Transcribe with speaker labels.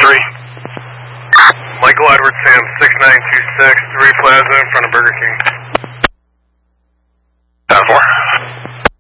Speaker 1: 3.
Speaker 2: Michael Edwards, Sam, 6926, 3 Plaza in front of Burger King.